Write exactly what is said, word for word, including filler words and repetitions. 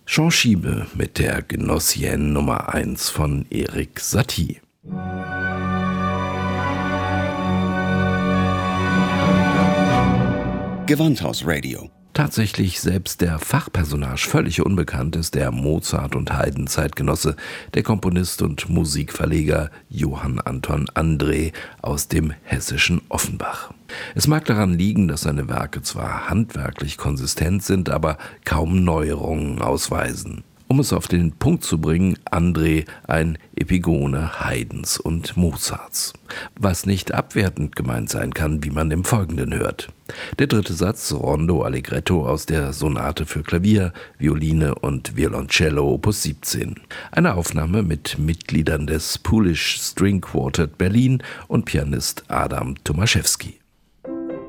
Jean Schiebe mit der Gnossienne Nummer eins von Erik Satie. Gewandhaus-Radio. Tatsächlich selbst der Fachpersonage völlig unbekannt ist der Mozart- und Haydn-Zeitgenosse, der Komponist und Musikverleger Johann Anton André aus dem hessischen Offenbach. Es mag daran liegen, dass seine Werke zwar handwerklich konsistent sind, aber kaum Neuerungen ausweisen. Um es auf den Punkt zu bringen, André ein Epigone Haydns und Mozarts. Was nicht abwertend gemeint sein kann, wie man im Folgenden hört. Der dritte Satz, Rondo Allegretto aus der Sonate für Klavier, Violine und Violoncello Opus siebzehn. Eine Aufnahme mit Mitgliedern des Polish String Quartet Berlin und Pianist Adam Tomaszewski.